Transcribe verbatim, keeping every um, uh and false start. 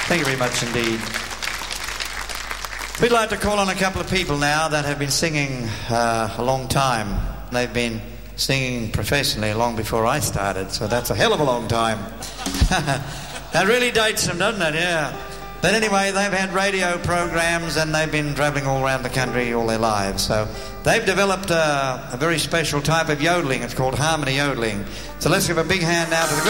Thank you very much indeed. We'd like to call on a couple of people now that have been singing uh, a long time. They've been singing professionally long before I started, so that's a hell of a long time. That really dates them, doesn't it? Yeah. But anyway, they've had radio programs and they've been travelling all around the country all their lives. So they've developed a, a very special type of yodeling. It's called harmony yodeling. So let's give a big hand now to the